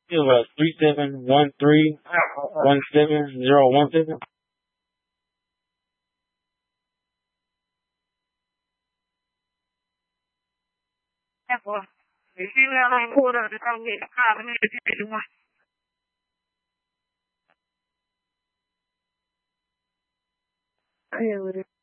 It was 37131717. Therefore, if you have an order to come get a carbon in one. I hear what it